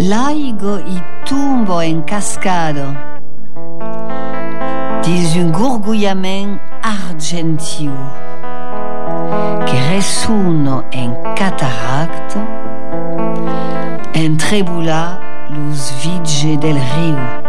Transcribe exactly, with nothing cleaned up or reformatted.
Laigo i tumbo en cascado dins un gorgouillament argentiu che resuno en cataracte en trebula los vigge del riu.